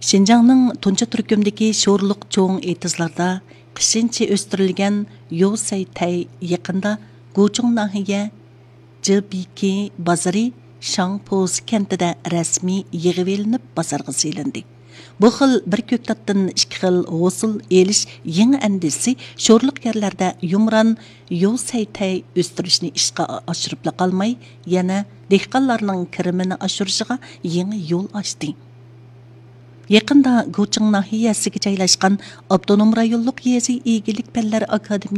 Şinjanның Tunca Türkümdeki şorluq çoğun etizlarda qışınçı östürülgen Yosay Tay yakında Guchung nahiye JBK bazarı Shangpoz kentida rasmiy yig'ib elinib bozorga silindi. Bu xil bir ko'ktatdan ikki xil hosil elish yangi andisi sho'rliq yerlarda yumran Yosay Tay o'stirishni ishga oshirib qolmay, yana dehqonlarning kirimini oshirishiga yangi yo'l ochdi. Yaqında Guchung nahiyasiga joylashgan Avtonom rayonluq yezi egilik fanlari akademiyasi